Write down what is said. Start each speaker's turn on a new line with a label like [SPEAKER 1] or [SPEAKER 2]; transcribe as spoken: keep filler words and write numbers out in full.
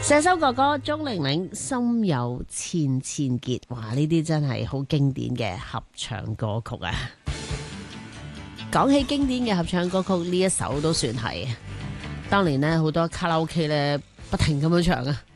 [SPEAKER 1] 射手哥哥鍾玲玲心有千千結，哇！呢啲真係好經典嘅合唱歌曲啊！講起經典嘅合唱歌曲，呢一首都算係。當年呢，好多卡拉 OK 咧不停咁樣唱啊！